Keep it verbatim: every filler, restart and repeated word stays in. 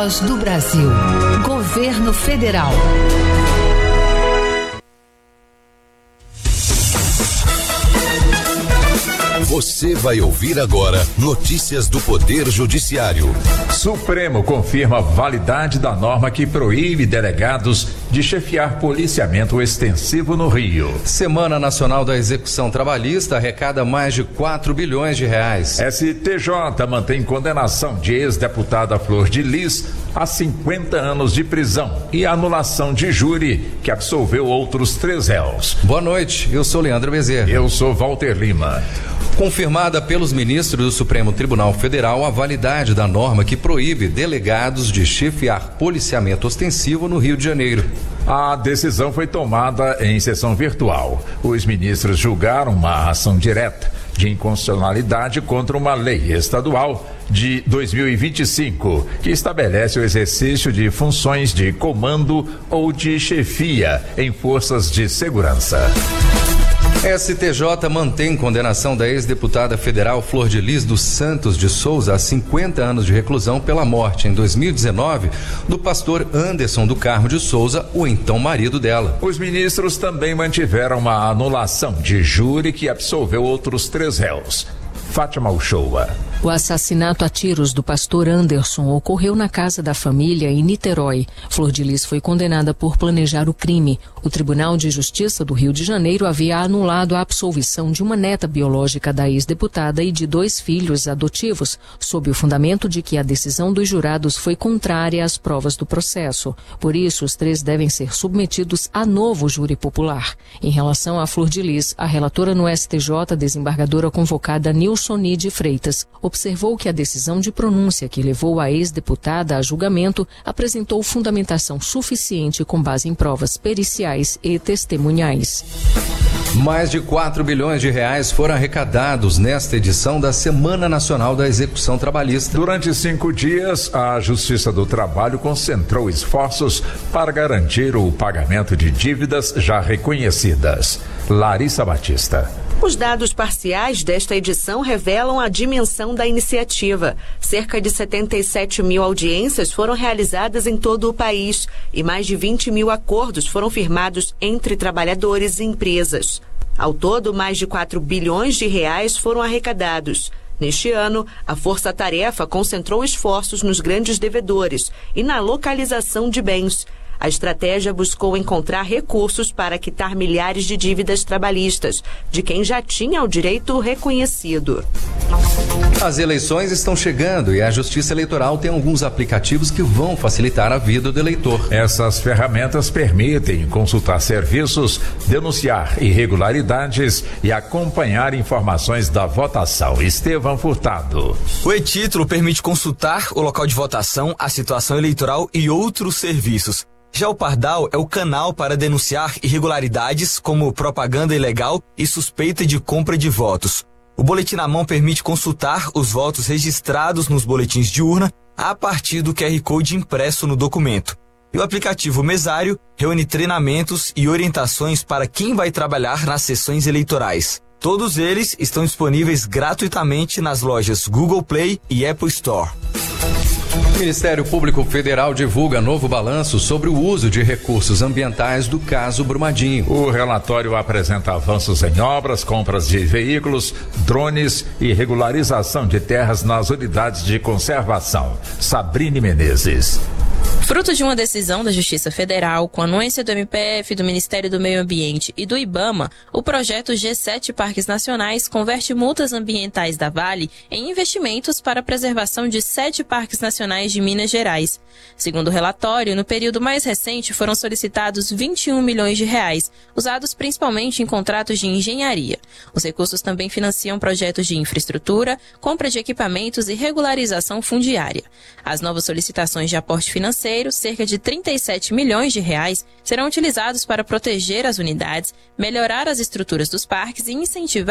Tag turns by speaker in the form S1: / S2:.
S1: voz do Brasil. Governo Federal.
S2: Você vai ouvir agora notícias do Poder Judiciário.
S3: Supremo confirma a validade da norma que proíbe delegados de chefiar policiamento extensivo no Rio.
S4: Semana Nacional da Execução Trabalhista arrecada mais de quatro bilhões de reais.
S3: S T J mantém condenação de ex-deputada Flor de Lis a cinquenta anos de prisão e anulação de júri que absolveu outros três réus.
S4: Boa noite, eu sou Leandro Bezerra.
S3: Eu sou Walter Lima.
S4: Confirmada pelos ministros do Supremo Tribunal Federal a validade da norma que proíbe delegados de chefiar policiamento ostensivo no Rio de Janeiro.
S3: A decisão foi tomada em sessão virtual. Os ministros julgaram uma ação direta de inconstitucionalidade contra uma lei estadual de dois mil e vinte e cinco, que estabelece o exercício de funções de comando ou de chefia em forças de segurança.
S4: S T J mantém condenação da ex-deputada federal Flor de Lis dos Santos de Souza a cinquenta anos de reclusão pela morte, em dois mil e dezenove, do pastor Anderson do Carmo de Souza, o então marido dela.
S3: Os ministros também mantiveram uma anulação de júri que absolveu outros três réus. Fátima Uchoa.
S5: O assassinato a tiros do pastor Anderson ocorreu na casa da família em Niterói. Flor de Lis foi condenada por planejar o crime. O Tribunal de Justiça do Rio de Janeiro havia anulado a absolvição de uma neta biológica da ex-deputada e de dois filhos adotivos, sob o fundamento de que a decisão dos jurados foi contrária às provas do processo. Por isso, os três devem ser submetidos a novo júri popular. Em relação a Flor de Lis, a relatora no S T J, desembargadora convocada Nilsoni de Freitas, observou que a decisão de pronúncia que levou a ex-deputada a julgamento apresentou fundamentação suficiente com base em provas periciais e testemunhais.
S4: Mais de quatro bilhões de reais foram arrecadados nesta edição da Semana Nacional da Execução Trabalhista.
S3: Durante cinco dias, a Justiça do Trabalho concentrou esforços para garantir o pagamento de dívidas já reconhecidas. Larissa Batista.
S6: Os dados parciais desta edição revelam a dimensão da iniciativa. Cerca de setenta e sete mil audiências foram realizadas em todo o país e mais de vinte mil acordos foram firmados entre trabalhadores e empresas. Ao todo, mais de quatro bilhões de reais foram arrecadados. Neste ano, a Força Tarefa concentrou esforços nos grandes devedores e na localização de bens. A estratégia buscou encontrar recursos para quitar milhares de dívidas trabalhistas, de quem já tinha o direito reconhecido.
S4: As eleições estão chegando e a Justiça Eleitoral tem alguns aplicativos que vão facilitar a vida do eleitor.
S3: Essas ferramentas permitem consultar serviços, denunciar irregularidades e acompanhar informações da votação. Estevão Furtado.
S7: O e-título permite consultar o local de votação, a situação eleitoral e outros serviços. Já o Pardal é o canal para denunciar irregularidades como propaganda ilegal e suspeita de compra de votos. O boletim na mão permite consultar os votos registrados nos boletins de urna a partir do Q R Code impresso no documento. E o aplicativo Mesário reúne treinamentos e orientações para quem vai trabalhar nas sessões eleitorais. Todos eles estão disponíveis gratuitamente nas lojas Google Play e Apple Store.
S4: O Ministério Público Federal divulga novo balanço sobre o uso de recursos ambientais do caso Brumadinho.
S3: O relatório apresenta avanços em obras, compras de veículos, drones e regularização de terras nas unidades de conservação. Sabrine Menezes.
S8: Fruto de uma decisão da Justiça Federal, com anuência do M P F, do Ministério do Meio Ambiente e do IBAMA, o projeto G sete Parques Nacionais converte multas ambientais da Vale em investimentos para a preservação de sete parques nacionais de Minas Gerais. Segundo o relatório, no período mais recente foram solicitados vinte e um milhões de reais, usados principalmente em contratos de engenharia. Os recursos também financiam projetos de infraestrutura, compra de equipamentos e regularização fundiária. As novas solicitações de aporte financeiro, cerca de trinta e sete milhões de reais, serão utilizados para proteger as unidades, melhorar as estruturas dos parques e incentivar